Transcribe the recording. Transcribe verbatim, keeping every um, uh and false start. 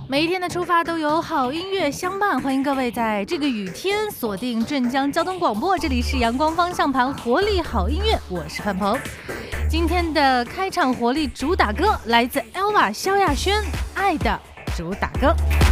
每一天的出发都有好音乐相伴，欢迎各位在这个雨天锁定镇江交通广播，这里是阳光方向盘活力好音乐，我是范鹏。今天的开场活力主打歌来自 Elva 萧亚轩《爱的主打歌》。